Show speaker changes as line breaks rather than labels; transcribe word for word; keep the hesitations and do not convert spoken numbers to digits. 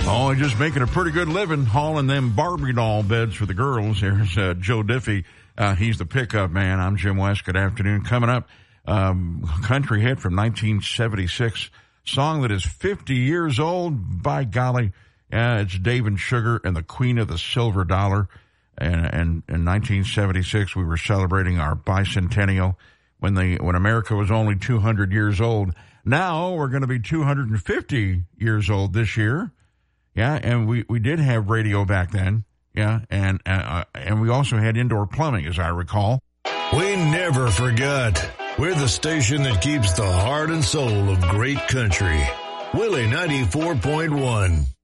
Oh, just making a pretty good living hauling them Barbie doll beds for the girls. Here's uh, Joe Diffie. Uh, he's the pickup man. I'm Jim West. Good afternoon. Coming up, um, country hit from nineteen seventy-six, song that is fifty years old. By golly, yeah, it's Dave and Sugar and the Queen of the Silver Dollar. And, and in nineteen seventy-six, we were celebrating our bicentennial when the when America was only two hundred years old. Now we're going to be two hundred fifty years old this year. Yeah, and we, we did have radio back then. Yeah, and uh, and we also had indoor plumbing, as I recall.
We never forgot. We're the station that keeps the heart and soul of great country. Willie ninety-four point one.